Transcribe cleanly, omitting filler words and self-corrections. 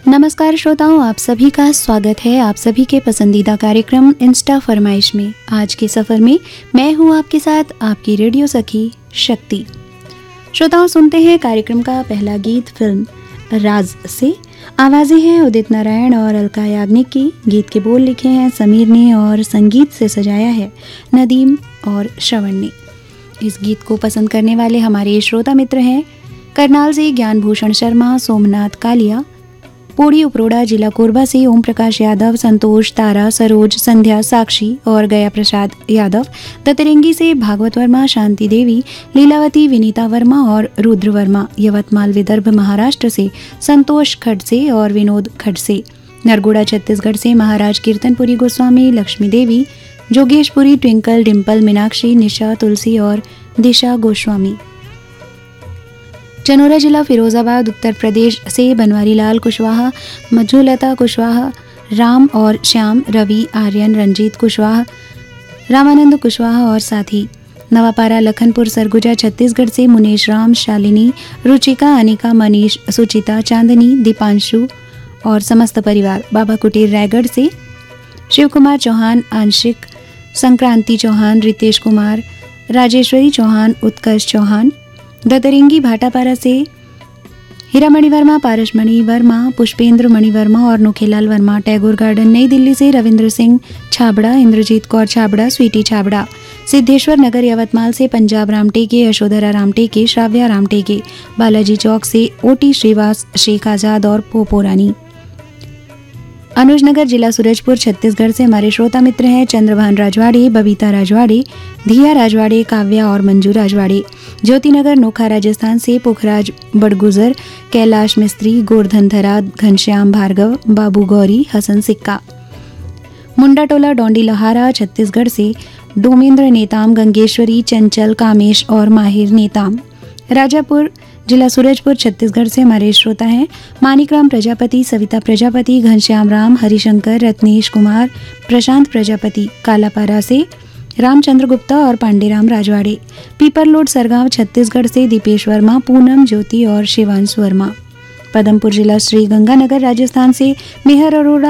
नमस्कार श्रोताओं, आप सभी का स्वागत है आप सभी के पसंदीदा कार्यक्रम इंस्टा फरमाइश में। आज के सफ़र में मैं हूं आपके साथ आपकी रेडियो सखी शक्ति। श्रोताओं, सुनते हैं कार्यक्रम का पहला गीत फिल्म राज से। आवाज़ें हैं उदित नारायण और अलका याग्निक की। गीत के बोल लिखे हैं समीर ने और संगीत से सजाया है नदीम और श्रवण ने। इस गीत को पसंद करने वाले हमारे श्रोता मित्र हैं करनाल से ज्ञान भूषण शर्मा, सोमनाथ कालिया, पोड़ी उपरोड़ा जिला कोरबा से ओम प्रकाश यादव, संतोष, तारा, सरोज, संध्या, साक्षी और गया प्रसाद यादव, दतरेंगी से भागवत वर्मा, शांति देवी, लीलावती, विनीता वर्मा और रुद्र वर्मा, यवतमाल विदर्भ महाराष्ट्र से संतोष खड़से और विनोद खड़से, नरगोड़ा छत्तीसगढ़ से महाराज कीर्तनपुरी गोस्वामी, लक्ष्मी देवी, जोगेशपुरी, ट्विंकल, डिम्पल, मीनाक्षी, निशा, तुलसी और दिशा गोस्वामी। चनोरा जिला फिरोजाबाद उत्तर प्रदेश से बनवारी लाल कुशवाहा, मज्जूलता कुशवाहा, राम और श्याम, रवि, आर्यन, रंजीत कुशवाहा, रामानंद कुशवाहा और साथी नवापारा लखनपुर सरगुजा छत्तीसगढ़ से मुनेश राम, शालिनी, रुचिका, अनिका, मनीष, सुचिता, चांदनी, दीपांशु और समस्त परिवार। बाबा कुटीर रायगढ़ से शिव कुमार चौहान, आंशिक, संक्रांति चौहान, रितेश कुमार, राजेश्वरी चौहान, उत्कर्ष चौहान, दतरिंगी भाटापारा से हीरामणि वर्मा, पारसमणि वर्मा, पुष्पेंद्र मणि वर्मा और नोखेलाल वर्मा। टैगोर गार्डन नई दिल्ली से रविंद्र सिंह छाबड़ा, इंद्रजीत कौर छाबड़ा, स्वीटी छाबड़ा। सिद्धेश्वर नगर यवतमाल से पंजाब रामटेके, यशोधरा रामटेके, श्राव्या रामटेके। बालाजी चौक से ओटी श्रीवास, शेख आजाद और पोपोरानी। अनुजनगर जिला सूरजपुर छत्तीसगढ़ से हमारे श्रोता मित्र हैं चंद्रभान राजवाड़े, बबीता राजवाड़े, धिया राजवाड़े, काव्या और मंजू राजवाड़े। ज्योतिनगर नोखा राजस्थान से पुखराज बड़गुजर, कैलाश मिस्त्री, गोवर्धन धरा, घनश्याम भार्गव, बाबू गौरी, हसन सिक्का। मुंडा टोला डोंडी लहारा छत्तीसगढ़ से डोमेंद्र नेताम, गंगेश्वरी, चंचल, कामेश और माहिर नेताम। राजापुर जिला सूरजपुर छत्तीसगढ़ से हमारे श्रोता हैं मानिकराम प्रजापति, सविता प्रजापति, घनश्याम राम, हरिशंकर, रत्नेश कुमार, प्रशांत प्रजापति। कालापारा से रामचंद्र गुप्ता और पांडेराम राजवाड़े। पीपरलोड सरगांव छत्तीसगढ़ से दीपेश वर्मा, पूनम, ज्योति और शिवांश वर्मा। पदमपुर जिला श्री गंगानगर राजस्थान से मेहर अरोड़ा,